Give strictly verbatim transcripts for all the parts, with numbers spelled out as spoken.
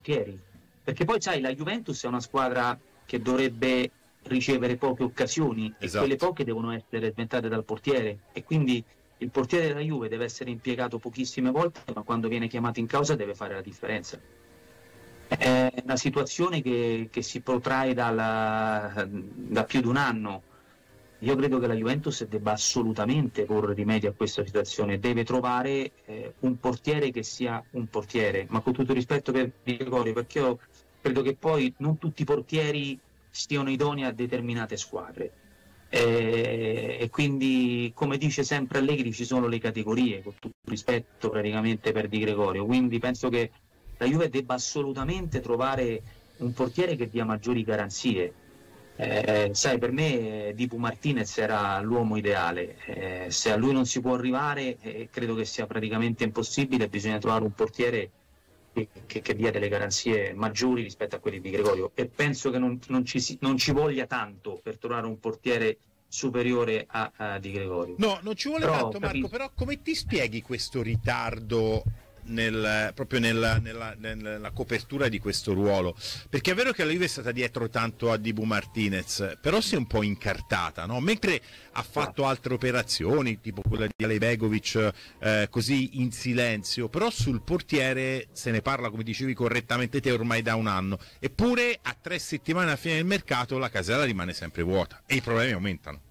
portieri, perché poi sai, la Juventus è una squadra che dovrebbe ricevere poche occasioni, esatto. E quelle poche devono essere sventate dal portiere, e quindi il portiere della Juve deve essere impiegato pochissime volte, ma quando viene chiamato in causa deve fare la differenza. È una situazione che, che si protrae dalla, da più di un anno. Io credo che la Juventus debba assolutamente porre rimedio a questa situazione, deve trovare eh, un portiere che sia un portiere, ma con tutto il rispetto per Gregorio, perché io credo che poi non tutti i portieri siano idonei a determinate squadre. Eh, e quindi, come dice sempre Allegri, ci sono le categorie, con tutto il rispetto praticamente per Di Gregorio, quindi penso che la Juve debba assolutamente trovare un portiere che dia maggiori garanzie. Eh, sai, per me Dibu Martinez era l'uomo ideale, eh, se a lui non si può arrivare, eh, credo che sia praticamente impossibile, bisogna trovare un portiere che, che, che dia delle garanzie maggiori rispetto a quelli di Gregorio, e penso che non, non, ci, si, non ci voglia tanto per trovare un portiere superiore a, a Di Gregorio. No, non ci vuole però, tanto, Marco, capisco. però come ti spieghi questo ritardo nel, proprio nella, nella, nella copertura di questo ruolo? Perché è vero che la Juve è stata dietro tanto a Dibu Martinez, però si è un po' incartata, no? Mentre ha fatto altre operazioni tipo quella di Alejbegovic, eh, così in silenzio, però sul portiere se ne parla, come dicevi correttamente te, ormai da un anno, eppure a tre settimane alla fine del mercato la casella rimane sempre vuota e i problemi aumentano.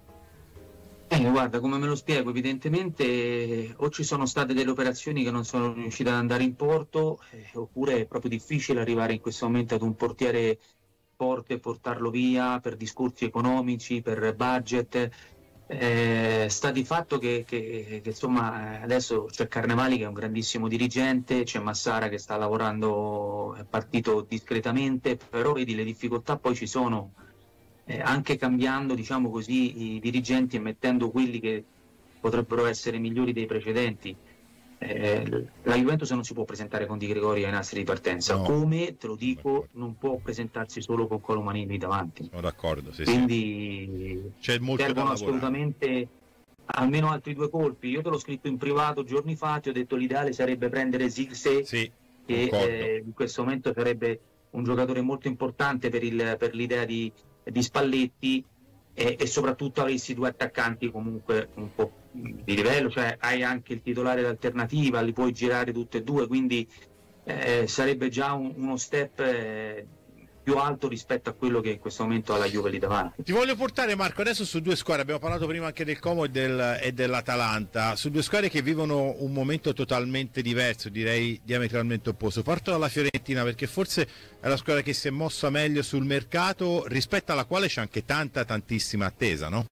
Eh, guarda, come me lo spiego, evidentemente eh, o ci sono state delle operazioni che non sono riuscite ad andare in porto, eh, oppure è proprio difficile arrivare in questo momento ad un portiere forte e portarlo via per discorsi economici, per budget. Eh, sta di fatto che, che, che insomma adesso c'è Carnevali che è un grandissimo dirigente, c'è Massara che sta lavorando, è partito discretamente, però vedi le difficoltà poi ci sono. Eh, anche cambiando, diciamo così, i dirigenti e mettendo quelli che potrebbero essere migliori dei precedenti. Eh, la Juventus non si può presentare con Di Gregorio ai nastri di partenza, No. come te lo dico, non può presentarsi solo con Colomanini davanti. Sono d'accordo, sì, quindi sì. C'è molto servono da assolutamente almeno altri due colpi. Io te l'ho scritto in privato giorni fa, ti ho detto l'ideale sarebbe prendere Zirkzee, sì, che eh, in questo momento sarebbe un giocatore molto importante per, il, per l'idea di di Spalletti, e, e soprattutto avessi due attaccanti comunque un po' di livello, cioè hai anche il titolare d'alternativa, li puoi girare tutti e due, quindi eh, sarebbe già un, uno step eh, più alto rispetto a quello che in questo momento ha la Juve lì davanti. Ti voglio portare, Marco, adesso su due squadre, abbiamo parlato prima anche del Como e, del, e dell'Atalanta, su due squadre che vivono un momento totalmente diverso, direi diametralmente opposto. Parto dalla Fiorentina perché forse è la squadra che si è mossa meglio sul mercato, rispetto alla quale c'è anche tanta tantissima attesa, no?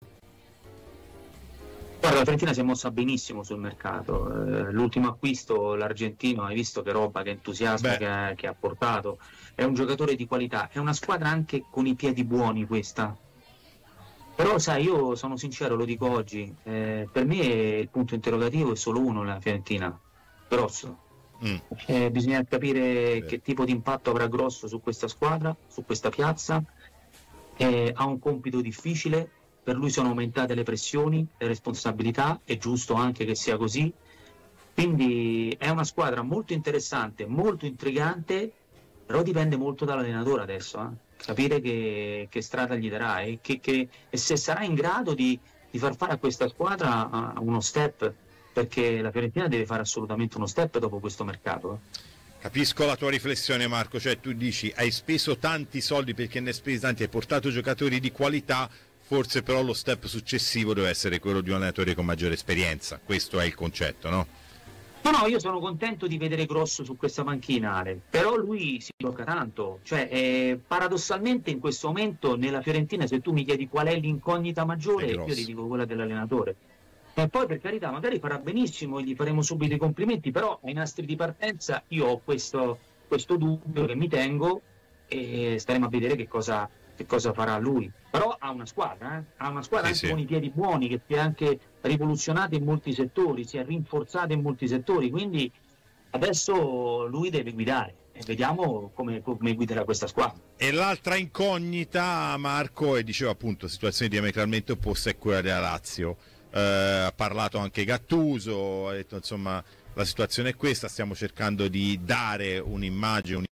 Guarda, la Fiorentina si è mossa benissimo sul mercato, eh, l'ultimo acquisto, l'argentino, hai visto che roba, che entusiasmo che ha, che ha portato, è un giocatore di qualità, è una squadra anche con i piedi buoni questa, però sai, io sono sincero, lo dico oggi, eh, per me il punto interrogativo è solo uno nella Fiorentina, Grosso. Mm. Eh, bisogna capire sì. che tipo di impatto avrà Grosso su questa squadra, su questa piazza, eh, ha un compito difficile. Per lui sono aumentate le pressioni, le responsabilità, è giusto anche che sia così, quindi è una squadra molto interessante, molto intrigante, però dipende molto dall'allenatore adesso, eh? Capire che, che strada gli darà e, che, che, e se sarà in grado di, di far fare a questa squadra uh, uno step, perché la Fiorentina deve fare assolutamente uno step dopo questo mercato. Eh? Capisco la tua riflessione, Marco, cioè tu dici hai speso tanti soldi perché ne hai spesi tanti, hai portato giocatori di qualità, forse però lo step successivo deve essere quello di un allenatore con maggiore esperienza, questo è il concetto, no? No, no, io sono contento di vedere Grosso su questa panchina, Ale, però lui si blocca tanto, cioè eh, paradossalmente in questo momento nella Fiorentina se tu mi chiedi qual è l'incognita maggiore, io ti dico quella dell'allenatore. E poi per carità magari farà benissimo, gli faremo subito i complimenti, però ai nastri di partenza io ho questo, questo dubbio che mi tengo e staremo a vedere che cosa... che cosa farà lui, però ha una squadra, eh? ha una squadra sì, anche sì. con i piedi buoni, che si è anche rivoluzionata in molti settori, si è rinforzata in molti settori, quindi adesso lui deve guidare e vediamo come, come guiderà questa squadra. E l'altra incognita, Marco, e diceva appunto situazione diametralmente opposta, è quella della Lazio. Eh, ha parlato anche Gattuso, ha detto insomma la situazione è questa, stiamo cercando di dare un'immagine,